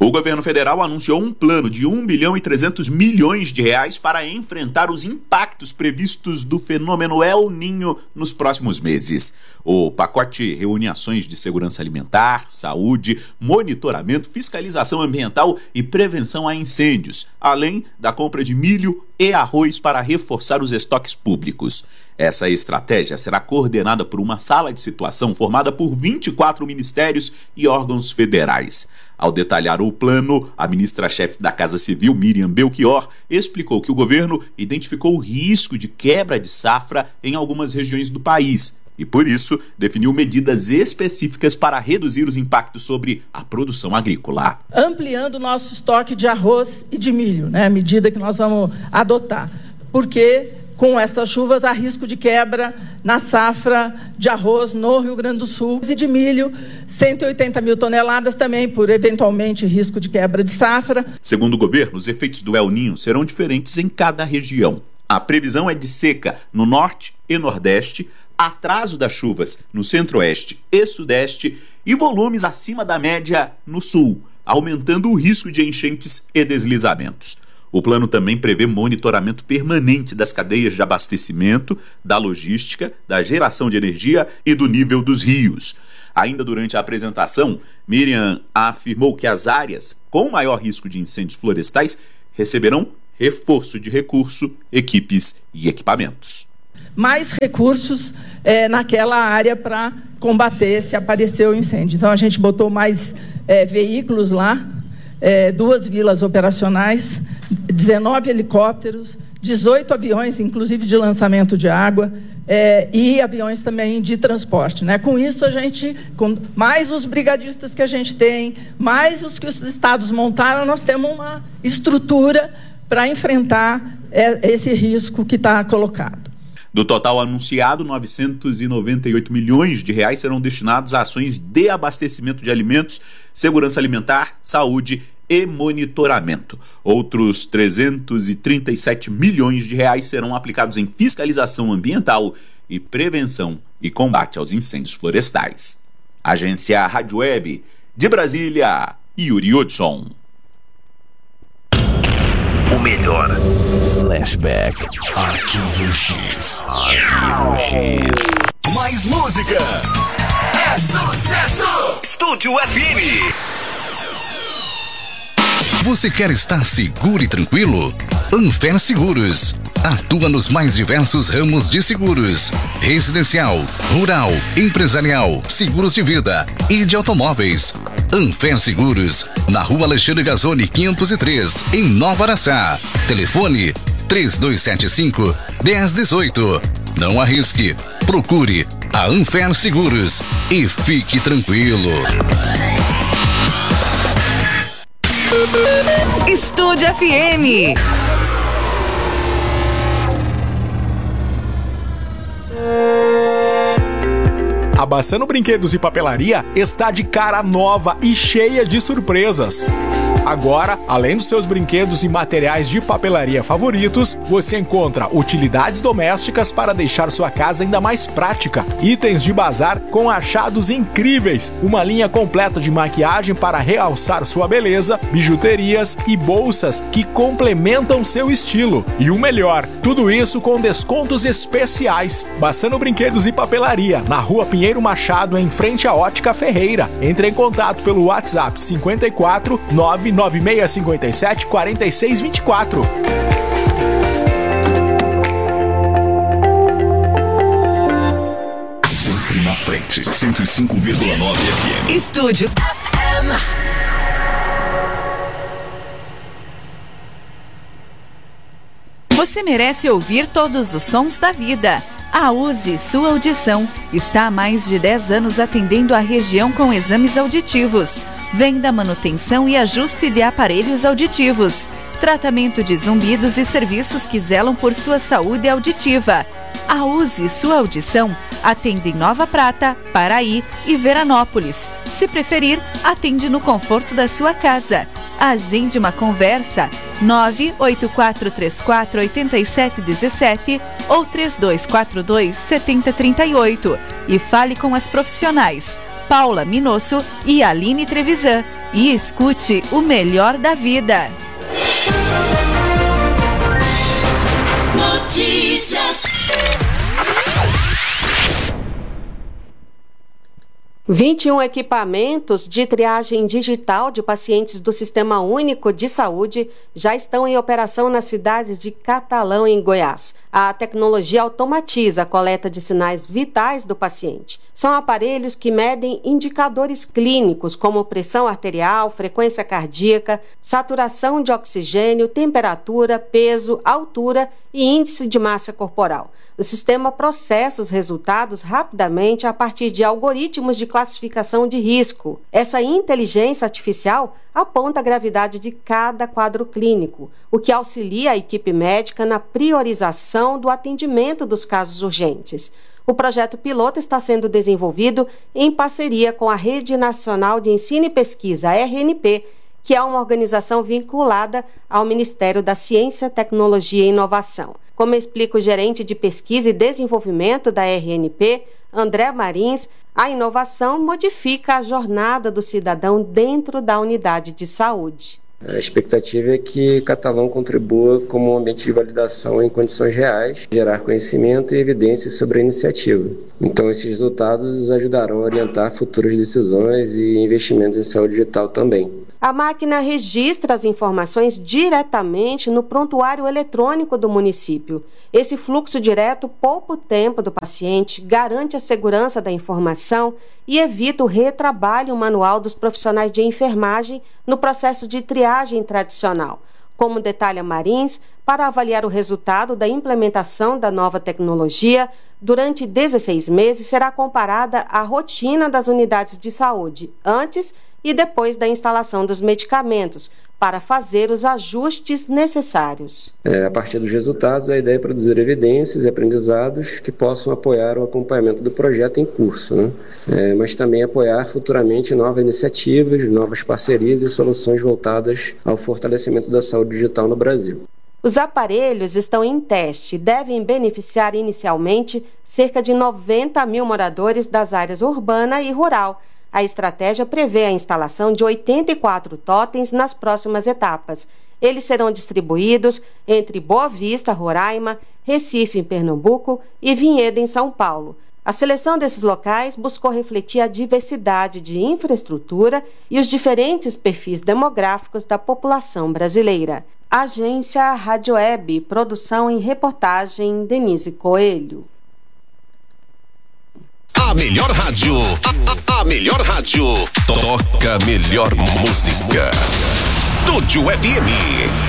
O governo federal anunciou um plano de 1,3 bilhão para enfrentar os impactos previstos do fenômeno El Niño nos próximos meses. O pacote reúne ações de segurança alimentar, saúde, monitoramento, fiscalização ambiental e prevenção a incêndios, além da compra de milho e arroz para reforçar os estoques públicos. Essa estratégia será coordenada por uma sala de situação formada por 24 ministérios e órgãos federais. Ao detalhar o plano, a ministra-chefe da Casa Civil, Miriam Belchior, explicou que o governo identificou o risco de quebra de safra em algumas regiões do país e, por isso, definiu medidas específicas para reduzir os impactos sobre a produção agrícola. Ampliando o nosso estoque de arroz e de milho, a medida que nós vamos adotar, porque com essas chuvas há risco de quebra na safra de arroz no Rio Grande do Sul e de milho, 180 mil toneladas também por eventualmente risco de quebra de safra. Segundo o governo, os efeitos do El Niño serão diferentes em cada região. A previsão é de seca no norte e nordeste, atraso das chuvas no centro-oeste e sudeste e volumes acima da média no sul, aumentando o risco de enchentes e deslizamentos. O plano também prevê monitoramento permanente das cadeias de abastecimento, da logística, da geração de energia e do nível dos rios. Ainda durante a apresentação, Miriam afirmou que as áreas com maior risco de incêndios florestais receberão reforço de recurso, equipes e equipamentos. Mais recursos naquela área para combater se aparecer o incêndio. Então, a gente botou mais veículos lá, 2 vilas operacionais, 19 helicópteros, 18 aviões, inclusive de lançamento de água, e aviões também de transporte. Com isso, a gente, com mais os brigadistas que a gente tem, mais os que os estados montaram, nós temos uma estrutura para enfrentar esse risco que está colocado. Do total anunciado, 998 milhões de reais serão destinados a ações de abastecimento de alimentos, segurança alimentar, saúde e monitoramento. Outros 337 milhões de reais serão aplicados em fiscalização ambiental e prevenção e combate aos incêndios florestais. Agência Rádio Web de Brasília, Yuri Hudson. O melhor Flashback. Arquivo X. Arquivo X. Mais música. É sucesso. Estúdio FM. Você quer estar seguro e tranquilo? Anfer Seguros. Atua nos mais diversos ramos de seguros: residencial, rural, empresarial, seguros de vida e de automóveis. Anfer Seguros, na Rua Alexandre Gazzoni 503, em Nova Araçá. Telefone 3275-1018. Não arrisque, procure a Anfer Seguros e fique tranquilo. Estúdio FM. A Bassano Brinquedos e Papelaria está de cara nova e cheia de surpresas. Agora, além dos seus brinquedos e materiais de papelaria favoritos, você encontra utilidades domésticas para deixar sua casa ainda mais prática, itens de bazar com achados incríveis, uma linha completa de maquiagem para realçar sua beleza, bijuterias e bolsas que complementam seu estilo. E o melhor, tudo isso com descontos especiais. Bassano Brinquedos e Papelaria, na Rua Pinheiro Machado, em frente à Ótica Ferreira. Entre em contato pelo WhatsApp 54 99657 4624. Sempre na frente, 105,9 FM. Estúdio FM. Você merece ouvir todos os sons da vida. A Use Sua Audição está há mais de 10 anos atendendo a região com exames auditivos, venda, manutenção e ajuste de aparelhos auditivos, tratamento de zumbidos e serviços que zelam por sua saúde auditiva. A Use Sua Audição atende em Nova Prata, Paraí e Veranópolis. Se preferir, atende no conforto da sua casa. Agende uma conversa 984348717 ou 3242-7038 e fale com as profissionais Paula Minosso e Aline Trevisan. e escute o melhor da vida. Notícias. 21 equipamentos de triagem digital de pacientes do Sistema Único de Saúde já estão em operação na cidade de Catalão, em Goiás. A tecnologia automatiza a coleta de sinais vitais do paciente. São aparelhos que medem indicadores clínicos como pressão arterial, frequência cardíaca, saturação de oxigênio, temperatura, peso, altura e índice de massa corporal. O sistema processa os resultados rapidamente a partir de algoritmos de classificação de risco. Essa inteligência artificial aponta a gravidade de cada quadro clínico, o que auxilia a equipe médica na priorização do atendimento dos casos urgentes. O projeto piloto está sendo desenvolvido em parceria com a Rede Nacional de Ensino e Pesquisa, RNP, que é uma organização vinculada ao Ministério da Ciência, Tecnologia e Inovação. Como explica o gerente de pesquisa e desenvolvimento da RNP, André Marins, a inovação modifica a jornada do cidadão dentro da unidade de saúde. A expectativa é que Catalão contribua como um ambiente de validação em condições reais, gerar conhecimento e evidências sobre a iniciativa. Então, esses resultados ajudarão a orientar futuras decisões e investimentos em saúde digital também. A máquina registra as informações diretamente no prontuário eletrônico do município. Esse fluxo direto poupa o tempo do paciente, garante a segurança da informação e evita o retrabalho manual dos profissionais de enfermagem no processo de triagem tradicional. Como detalha Marins, para avaliar o resultado da implementação da nova tecnologia, durante 16 meses será comparada a rotina das unidades de saúde, antes e depois da instalação dos medicamentos, para fazer os ajustes necessários. A partir dos resultados, a ideia é produzir evidências e aprendizados que possam apoiar o acompanhamento do projeto em curso, mas também apoiar futuramente novas iniciativas, novas parcerias e soluções voltadas ao fortalecimento da saúde digital no Brasil. Os aparelhos estão em teste e devem beneficiar inicialmente cerca de 90 mil moradores das áreas urbana e rural. A estratégia prevê a instalação de 84 totens nas próximas etapas. Eles serão distribuídos entre Boa Vista, Roraima, Recife, em Pernambuco e Vinhedo, em São Paulo. A seleção desses locais buscou refletir a diversidade de infraestrutura e os diferentes perfis demográficos da população brasileira. Agência Rádio Web, produção e reportagem Denise Coelho. A melhor rádio. A melhor rádio. Toca a melhor música. Estúdio FM.